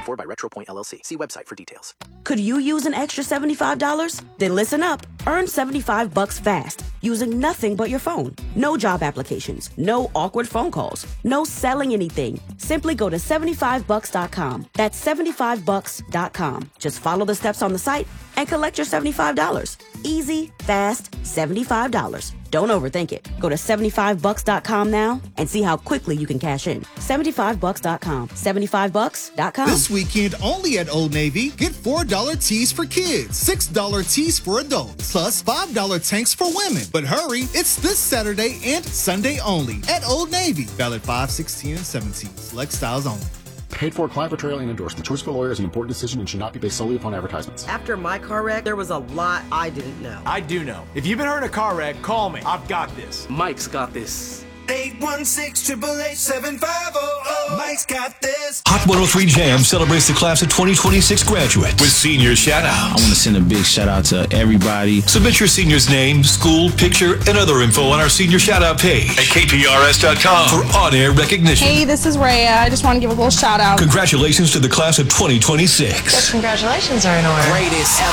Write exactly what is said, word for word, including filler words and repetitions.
for by RetroPoint L L C. See website for details. Could you use an extra seventy-five dollars? Then listen up. Earn seventy-five bucks fast using nothing but your phone. No job applications, no awkward phone calls, no selling anything. Simply go to seventy-five bucks dot com. That's seventy-five bucks dot com. Just follow the steps on the site and collect your seventy-five dollars. Easy, fast, seventy-five dollars. Don't overthink it. Go to seventy-five bucks dot com now and see how quickly you can cash in. seventy-five bucks dot com. seventy-five bucks dot com. This weekend only at Old Navy, get four dollar tees for kids, six dollar tees for adults, plus five dollar tanks for women. But hurry, it's this Saturday and Sunday only at Old Navy. Valid five, sixteen, and seventeen. Select styles only. Paid for client portrayal and endorsement. Choice of a lawyer is an important decision and should not be based solely upon advertisements. After my car wreck, there was a lot I didn't know. I do know. If you've been hurt in a car wreck, call me. I've got this. Mike's got this. eight one six, eight eight eight, seven five zero zero. Mike's got this. Hot one oh three Jam celebrates the class of twenty twenty-six graduates with senior shout-outs. I want to send a big shout-out to everybody. Submit your senior's name, school, picture, and other info on our senior shout-out page at K P R S dot com for on-air recognition. Hey, this is Rhea. I just want to give a little shout-out. Congratulations to the class of twenty twenty-six. Yes, congratulations are in order. Greatest ever.